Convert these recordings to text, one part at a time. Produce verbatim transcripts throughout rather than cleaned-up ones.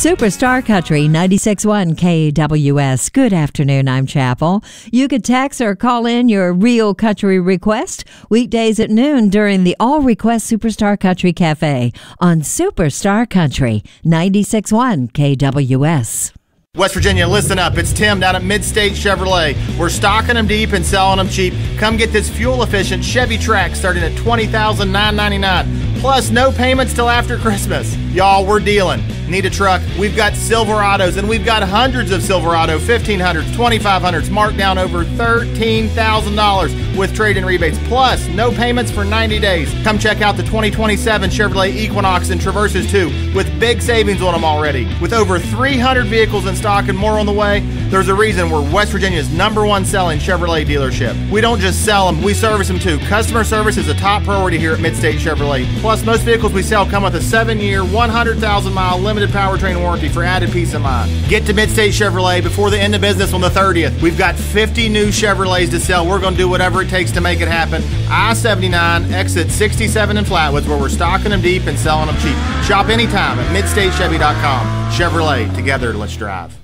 Superstar Country ninety-six point one K W S. Good afternoon, I'm Chapel. You could text or call in your real country request weekdays at noon during the All Request Superstar Country Cafe on Superstar Country ninety-six point one K W S. West Virginia, listen up. It's Tim down at Midstate Chevrolet. We're stocking them deep and selling them cheap. Come get this fuel-efficient Chevy Trax starting at twenty thousand nine hundred ninety-nine dollars. Plus, no payments till after Christmas. Y'all, we're dealing. Need a truck? We've got Silverados, and we've got hundreds of Silverado fifteen hundreds, twenty-five hundreds, marked down over thirteen thousand dollars with trade-in rebates. Plus, no payments for ninety days. Come check out the twenty twenty-seven Chevrolet Equinox and Traverses too, with big savings on them already. With over three hundred vehicles in stock and more on the way, there's a reason we're West Virginia's number one selling Chevrolet dealership. We don't just sell them, we service them too. Customer service is a top priority here at Midstate Chevrolet. Plus, most vehicles we sell come with a seven-year, one hundred thousand mile limited powertrain warranty for added peace of mind. Get to Midstate Chevrolet before the end of business on the thirtieth. We've got fifty new Chevrolets to sell. We're going to do whatever it takes to make it happen. I seventy-nine, exit sixty-seven in Flatwoods, where we're stocking them deep and selling them cheap. Shop anytime at midstate chevy dot com. Chevrolet, together, let's drive.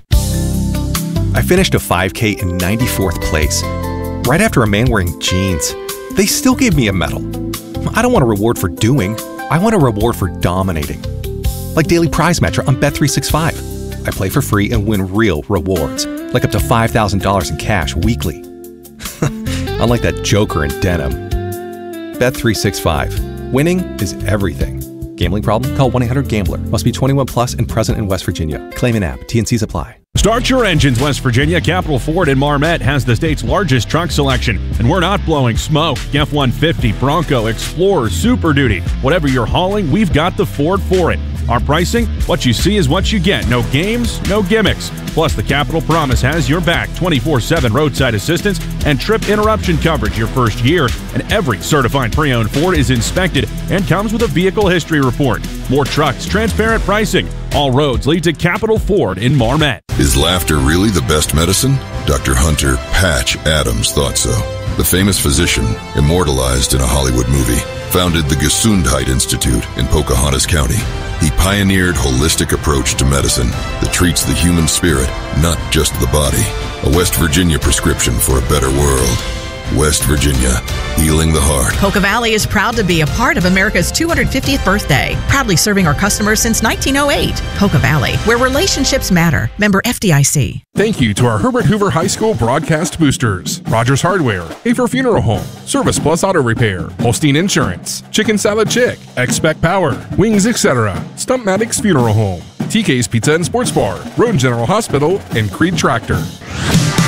I finished a five K in ninety-fourth place, right after a man wearing jeans. They still gave me a medal. I don't want a reward for doing, I want a reward for dominating. Like Daily Prize Matcher on Bet three sixty-five. I play for free and win real rewards, like up to five thousand dollars in cash weekly. Unlike that joker in denim. Bet three sixty-five. Winning is everything. Gambling problem? Call one eight hundred gambler. Must be twenty-one plus and present in West Virginia. Claim an app. T N Cs apply. Start your engines, West Virginia. Capital Ford in Marmet has the state's largest truck selection, and we're not blowing smoke. F one fifty, Bronco, Explorer, Super Duty. Whatever you're hauling, we've got the Ford for it. Our pricing? What you see is what you get. No games, no gimmicks. Plus, the Capital Promise has your back. twenty-four seven roadside assistance and trip interruption coverage your first year. And every certified pre-owned Ford is inspected and comes with a vehicle history report. More trucks, transparent pricing. All roads lead to Capital Ford in Marmet. Is laughter really the best medicine? Doctor Hunter Patch Adams thought so. The famous physician, immortalized in a Hollywood movie, founded the Gesundheit Institute in Pocahontas County. He pioneered holistic approach to medicine that treats the human spirit, not just the body. A West Virginia prescription for a better world. West Virginia, healing the heart. Poca Valley is proud to be a part of America's two hundred fiftieth birthday, proudly serving our customers since nineteen oh eight. Poca Valley, where relationships matter. Member F D I C. Thank you to our Herbert Hoover High School broadcast boosters: Rogers Hardware, Hafer Funeral Home, Service Plus Auto Repair, Holstein Insurance, Chicken Salad Chick, Expect Power, Wings, et cetera, Stumpmatics Funeral Home, T K's Pizza and Sports Bar, Road General Hospital, and Creed Tractor.